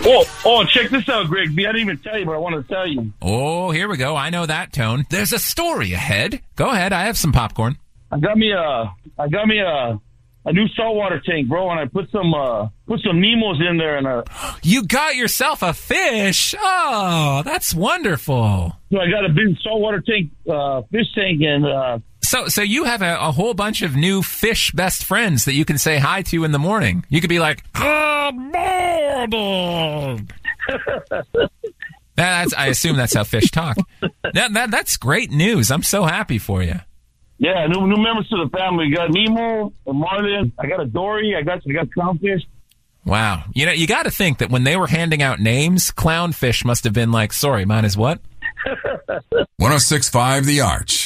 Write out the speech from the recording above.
Check this out, Greg B. I didn't even tell you, but I want to tell you. Oh, here we go. I know that tone. There's a story ahead. Go ahead. I have some popcorn. I got me a new saltwater tank, bro, and I put some Nemos in there, and You got yourself a fish. Oh, that's wonderful. so I got a big saltwater tank, fish tank, and So you have a whole bunch of new fish best friends that you can say hi to in the morning. You could be like, good morning. I assume that's how fish talk. That's great news. I'm so happy for you. yeah, new members to the family. We got Nemo, and Marlin. I got a Dory. I got clownfish. Wow. You know, you got to think that when they were handing out names, clownfish must have been like, sorry, mine is what? 106.5 The Arch.